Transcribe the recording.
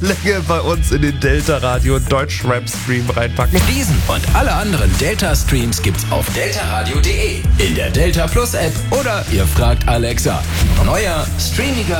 Länge bei uns in den Delta Radio Deutschrap Stream reinpacken. Diesen und alle anderen Delta Streams gibt's auf deltaradio.de, in der Delta Plus App oder ihr fragt Alexa. Neuer, streamiger